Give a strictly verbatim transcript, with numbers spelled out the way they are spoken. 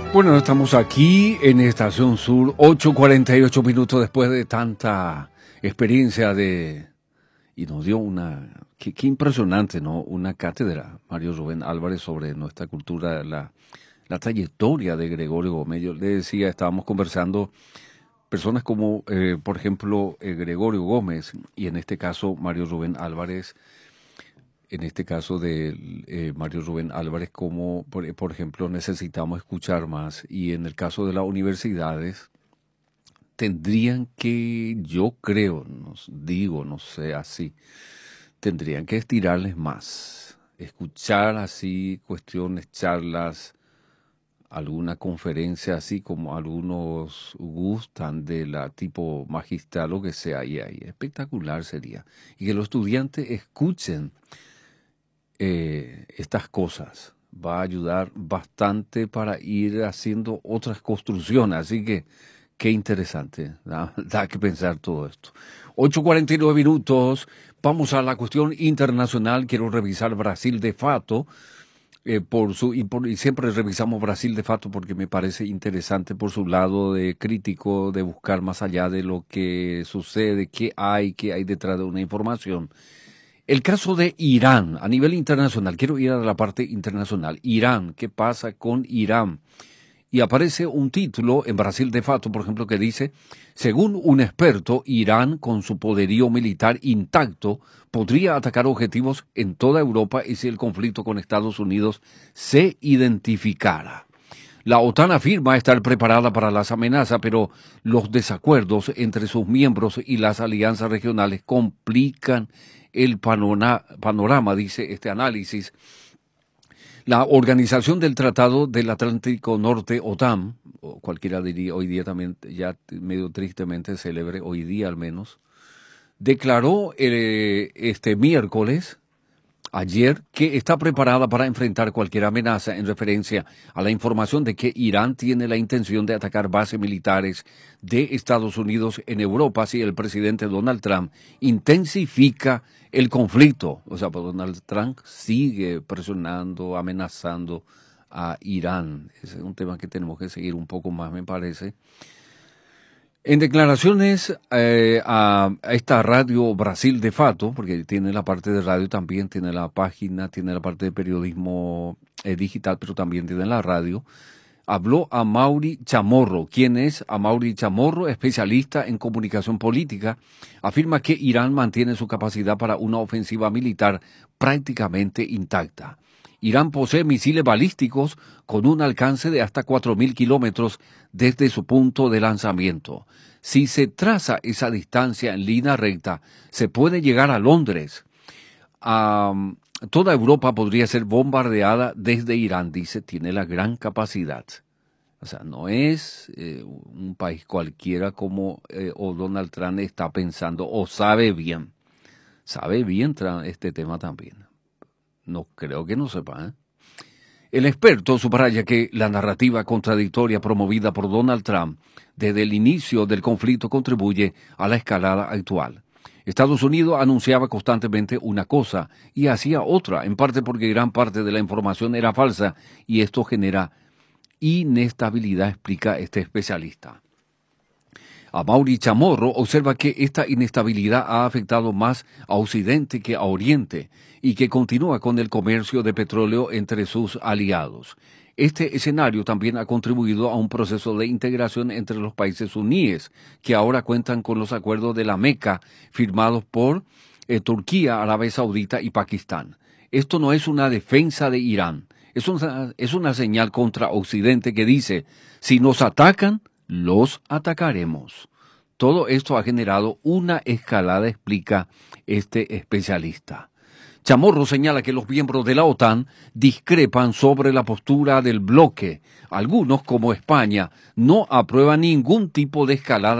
Bueno, estamos aquí en Estación Sur, ocho cuarenta y ocho minutos después de tanta experiencia de... Y nos dio una... Qué, qué impresionante, ¿no? Una cátedra, Mario Rubén Álvarez, sobre nuestra cultura, la, la trayectoria de Gregorio Gómez. Yo le decía, estábamos conversando, personas como, eh, por ejemplo, eh, Gregorio Gómez, y en este caso Mario Rubén Álvarez, en este caso de eh, Mario Rubén Álvarez, como por, por ejemplo necesitamos escuchar más, y en el caso de las universidades tendrían que, yo creo, no, digo, no sé, así, tendrían que estirarles más, escuchar así cuestiones, charlas, alguna conferencia así como algunos gustan de la tipo magistral o que sea, y ahí espectacular sería, y que los estudiantes escuchen Eh, estas cosas. Va a ayudar bastante para ir haciendo otras construcciones. Así que, qué interesante. Da, da que pensar todo esto. ocho cuarenta y nueve minutos. Vamos a la cuestión internacional. Quiero revisar Brasil de Fato. Eh, por su, y, por, y siempre revisamos Brasil de Fato porque me parece interesante por su lado de crítico, de buscar más allá de lo que sucede, qué hay, qué hay detrás de una información. El caso de Irán, a nivel internacional, quiero ir a la parte internacional. Irán, ¿qué pasa con Irán? Y aparece un título en Brasil de Fato, por ejemplo, que dice, según un experto, Irán, con su poderío militar intacto, podría atacar objetivos en toda Europa y si el conflicto con Estados Unidos se identificara. La OTAN afirma estar preparada para las amenazas, pero los desacuerdos entre sus miembros y las alianzas regionales complican el panorama, panorama, dice este análisis. La Organización del Tratado del Atlántico Norte, OTAN, o cualquiera diría hoy día también, ya medio tristemente célebre, hoy día al menos, declaró eh, este miércoles, ayer, que está preparada para enfrentar cualquier amenaza en referencia a la información de que Irán tiene la intención de atacar bases militares de Estados Unidos en Europa si el presidente Donald Trump intensifica el conflicto. O sea, pues Donald Trump sigue presionando, amenazando a Irán. Ese es un tema que tenemos que seguir un poco más, me parece. En declaraciones eh, a, a esta radio Brasil de Fato, porque tiene la parte de radio también, tiene la página, tiene la parte de periodismo eh, digital, pero también tiene la radio, habló a Mauri Chamorro. ¿Quién es a Mauri Chamorro? Especialista en comunicación política. Afirma que Irán mantiene su capacidad para una ofensiva militar prácticamente intacta. Irán posee misiles balísticos con un alcance de hasta cuatro mil kilómetros desde su punto de lanzamiento. Si se traza esa distancia en línea recta, se puede llegar a Londres. Um, toda Europa podría ser bombardeada desde Irán, dice, tiene la gran capacidad. O sea, no es eh, un país cualquiera como eh, o Donald Trump está pensando o sabe bien. Sabe bien este tema también. No creo que no sepa, ¿eh? El experto subraya que la narrativa contradictoria promovida por Donald Trump desde el inicio del conflicto contribuye a la escalada actual. Estados Unidos anunciaba constantemente una cosa y hacía otra, en parte porque gran parte de la información era falsa y esto genera inestabilidad, explica este especialista. A Mauri Chamorro observa que esta inestabilidad ha afectado más a Occidente que a Oriente y que continúa con el comercio de petróleo entre sus aliados. Este escenario también ha contribuido a un proceso de integración entre los países suníes, que ahora cuentan con los acuerdos de la Meca firmados por eh, Turquía, Arabia Saudita y Pakistán. Esto no es una defensa de Irán, es una, es una señal contra Occidente que dice, si nos atacan, los atacaremos. Todo esto ha generado una escalada, explica este especialista. Chamorro señala que los miembros de la OTAN discrepan sobre la postura del bloque. Algunos, como España, no aprueban ningún tipo de escalada